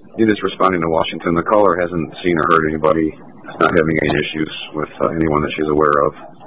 It is responding to Washington. The caller hasn't seen or heard anybody not having any issues with anyone that she's aware of.